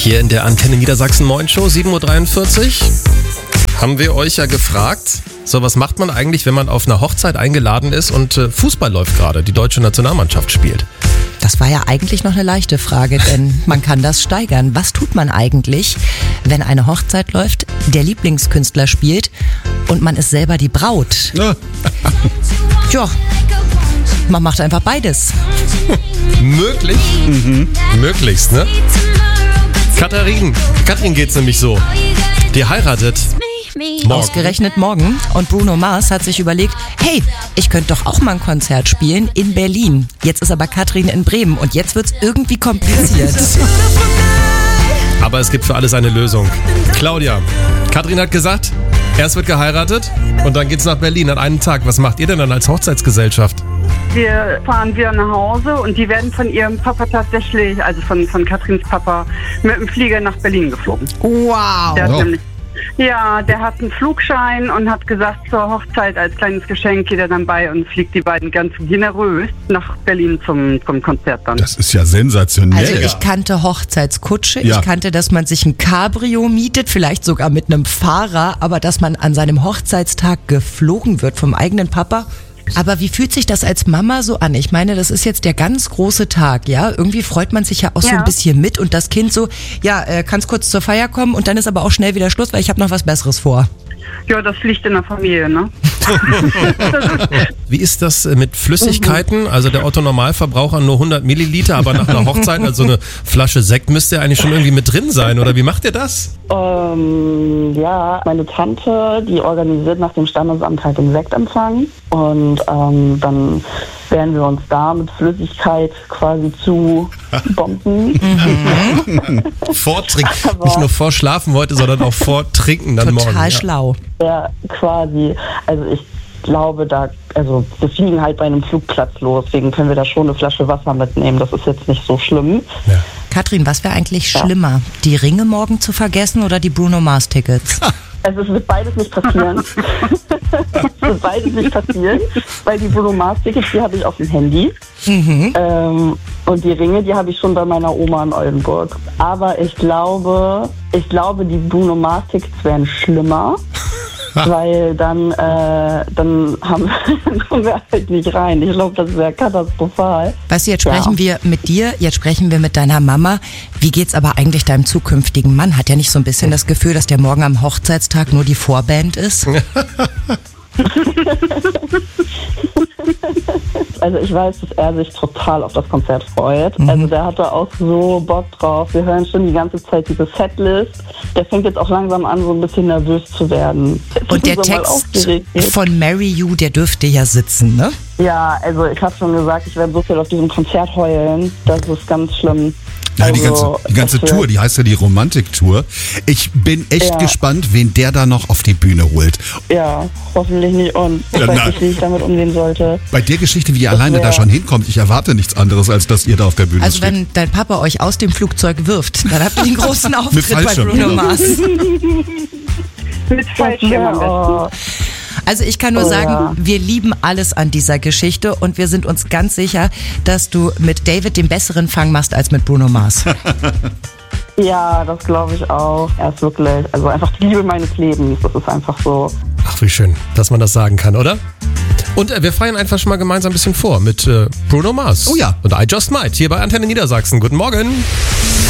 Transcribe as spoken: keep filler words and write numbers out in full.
Hier in der Antenne Niedersachsen Moin Show, sieben Uhr dreiundvierzig. Haben wir euch ja gefragt, so was macht man eigentlich, wenn man auf einer Hochzeit eingeladen ist und äh, Fußball läuft gerade, die deutsche Nationalmannschaft spielt? Das war ja eigentlich noch eine leichte Frage, denn man kann das steigern. Was tut man eigentlich, wenn eine Hochzeit läuft, der Lieblingskünstler spielt und man ist selber die Braut? Ja. Tja, man macht einfach beides. Möglich? Mhm. Möglichst, ne? Katharin, Katrin geht's nämlich so. Die heiratet morgen. Ausgerechnet morgen. Und Bruno Mars hat sich überlegt, hey, ich könnte doch auch mal ein Konzert spielen in Berlin. Jetzt ist aber Katrin in Bremen und jetzt wird's irgendwie kompliziert. Aber es gibt für alles eine Lösung. Claudia, Katrin hat gesagt, erst wird geheiratet und dann geht's nach Berlin an einem Tag. Was macht ihr denn dann als Hochzeitsgesellschaft? Wir fahren wieder nach Hause und die werden von ihrem Papa tatsächlich, also von, von Katrins Papa, mit dem Flieger nach Berlin geflogen. Wow. Der hat Oh. nämlich, ja, der hat einen Flugschein und hat gesagt, zur Hochzeit als kleines Geschenk geht er dann bei und fliegt die beiden ganz generös nach Berlin zum, zum Konzert dann. Das ist ja sensationell. Also ich kannte Hochzeitskutsche, Ja. ich kannte, dass man sich ein Cabrio mietet, vielleicht sogar mit einem Fahrer, aber dass man an seinem Hochzeitstag geflogen wird vom eigenen Papa. Aber wie fühlt sich das als Mama so an? Ich meine, das ist jetzt der ganz große Tag, ja? Irgendwie freut man sich ja auch so Ja. ein bisschen mit und das Kind so, ja, äh, kannst kurz zur Feier kommen und dann ist aber auch schnell wieder Schluss, weil ich habe noch was Besseres vor. Ja, das liegt in der Familie, ne? Wie ist das äh, mit Flüssigkeiten? Also der Otto-Normalverbraucher nur hundert Milliliter, aber nach einer Hochzeit, also eine Flasche Sekt müsste ja eigentlich schon irgendwie mit drin sein, oder wie macht ihr das? Ähm, ja, meine Tante, die organisiert nach dem Standesamt halt den Sektempfang und ähm, dann werden wir uns da mit Flüssigkeit quasi zu bomben. Vortrinken, nicht nur vorschlafen heute, sondern auch vortrinken dann morgen. Total Ja. schlau. Ja, quasi, also ich glaube da, also wir fliegen halt bei einem Flugplatz los, deswegen können wir da schon eine Flasche Wasser mitnehmen, das ist jetzt nicht so schlimm. Ja. Katrin, was wäre eigentlich schlimmer? Die Ringe morgen zu vergessen oder die Bruno Mars Tickets? Also es wird beides nicht passieren. Es wird beides nicht passieren, weil die Bruno Mars Tickets, die habe ich auf dem Handy. Mhm. Ähm, und die Ringe, die habe ich schon bei meiner Oma in Oldenburg. Aber ich glaube, ich glaube, die Bruno Mars Tickets wären schlimmer. Weil dann, äh, dann haben dann kommen wir halt nicht rein. Ich glaube, das wäre katastrophal. Weißt du, jetzt Ja. sprechen wir mit dir, jetzt sprechen wir mit deiner Mama. Wie geht's aber eigentlich deinem zukünftigen Mann? Hat er nicht so ein bisschen das Gefühl, dass der morgen am Hochzeitstag nur die Vorband ist? Also ich weiß, dass er sich total auf das Konzert freut. Mhm. Also der hatte auch so Bock drauf. Wir hören schon die ganze Zeit diese Setlist. Der fängt jetzt auch langsam an, so ein bisschen nervös zu werden. Und der So mal Text aufgeregt ist. von Marry You, der dürfte ja sitzen, ne? Ja, also ich habe schon gesagt, ich werde so viel auf diesem Konzert heulen. Das ist ganz schlimm. Ja, die ganze, Also, die ganze das Tour, wird- die heißt ja die Romantik-Tour. Ich bin echt Ja. gespannt, wen der da noch auf die Bühne holt. Ja, hoffentlich nicht uns. Ich Ja, weiß na. nicht, wie ich damit umgehen sollte. Bei der Geschichte, wie ihr alleine wär- da schon hinkommt, ich erwarte nichts anderes, als dass ihr da auf der Bühne Also steht. wenn dein Papa euch aus dem Flugzeug wirft, dann habt ihr einen großen Auftritt bei Fallschirm, Bruno oder? Mars. Mit Fallschirm am besten. Oh, Also ich kann nur Oh sagen, ja. wir lieben alles an dieser Geschichte und wir sind uns ganz sicher, dass du mit David den besseren Fang machst als mit Bruno Mars. ja, das glaube ich auch. Er ist wirklich, also einfach die Liebe meines Lebens. Das ist einfach so. Ach, wie schön, dass man das sagen kann, oder? Und äh, wir feiern einfach schon mal gemeinsam ein bisschen vor mit äh, Bruno Mars. Oh ja. Und I Just Might hier bei Antenne Niedersachsen. Guten Morgen.